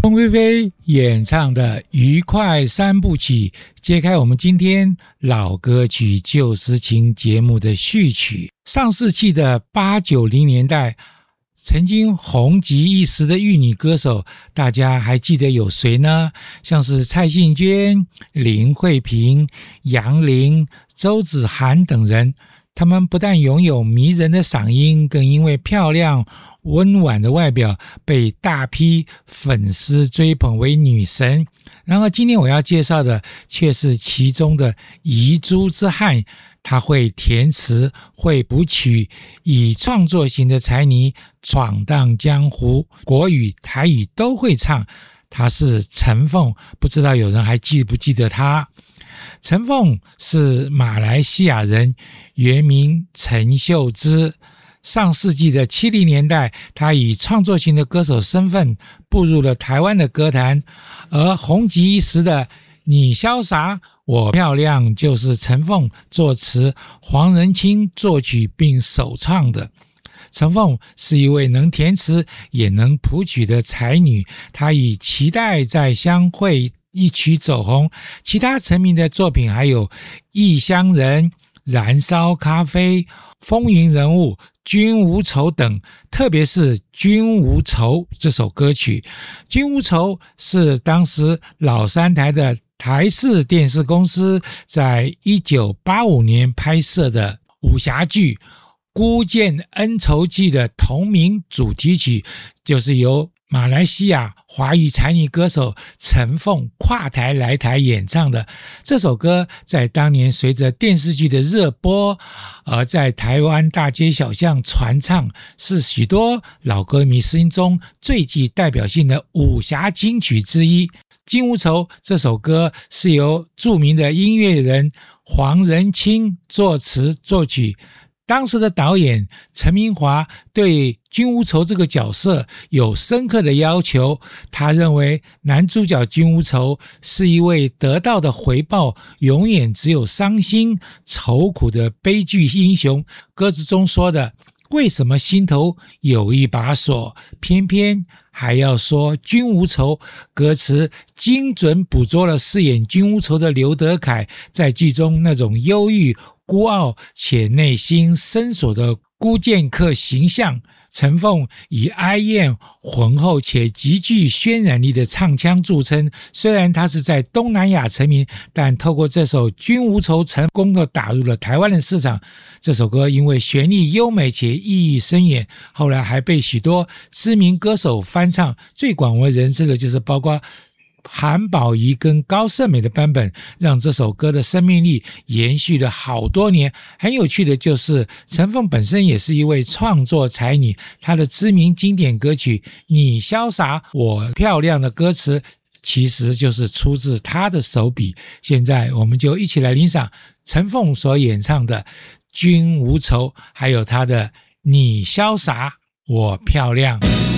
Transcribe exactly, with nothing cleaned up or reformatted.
凤飞飞演唱的《愉快三部曲》，揭开我们今天老歌曲旧时情节目的序曲。上世纪的八九零年代，曾经红极一时的玉女歌手，大家还记得有谁呢？像是蔡幸娟、林慧萍、杨林、周子涵等人。他们不但拥有迷人的嗓音，更因为漂亮温婉的外表被大批粉丝追捧为女神。然而今天我要介绍的却是其中的遗珠之汉，他会填词，会谱曲，以创作型的才泥闯荡江湖，国语台语都会唱。他是陈凤，不知道有人还记不记得他？陈凤是马来西亚人，原名陈秀芝。上世纪的七零年代，他以创作型的歌手身份步入了台湾的歌坛，而红极一时的《你潇洒我漂亮》就是陈凤作词，黄仁清作曲并首唱的。陈凤是一位能填词也能谱曲的才女，她以《期待再相会》一曲走红，其他成名的作品还有《异乡人》、《燃烧咖啡》、《风云人物》、《君无愁》等，特别是《君无愁》这首歌曲。《君无愁》是当时老三台的台视电视公司在一九八五年拍摄的武侠剧《孤剑恩仇记》的同名主题曲，就是由马来西亚华语才女歌手陈凤跨台来台演唱的。这首歌在当年随着电视剧的热播，而在台湾大街小巷传唱，是许多老歌迷心中最具代表性的武侠金曲之一。《金无愁》这首歌是由著名的音乐人黄仁清作词作曲。当时的导演陈明华对君无愁这个角色有深刻的要求，他认为男主角君无愁是一位得到的回报永远只有伤心愁苦的悲剧英雄。歌词中说的为什么心头有一把锁，偏偏还要说君无愁，歌词精准捕捉了饰演君无愁的刘德凯在剧中那种忧郁孤傲且内心深锁的孤剑客形象。陈凤以哀艳浑厚且极具渲染力的唱腔著称，虽然他是在东南亚成名，但透过这首《君无愁》成功地打入了台湾的市场。这首歌因为旋律优美且意义深远，后来还被许多知名歌手翻唱，最广为人知的就是包括韩宝仪跟高胜美的版本，让这首歌的生命力延续了好多年。很有趣的就是陈凤本身也是一位创作才女，她的知名经典歌曲《你潇洒我漂亮》的歌词其实就是出自她的手笔。现在我们就一起来欣赏陈凤所演唱的《君无愁》，还有她的《你潇洒我漂亮》。